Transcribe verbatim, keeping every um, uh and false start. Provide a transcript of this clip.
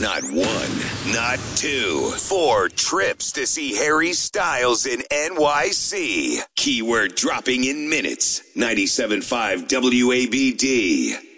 Not one, not two, four trips to see Harry Styles in N Y C. Keyword dropping in minutes. ninety-seven point five W A B D.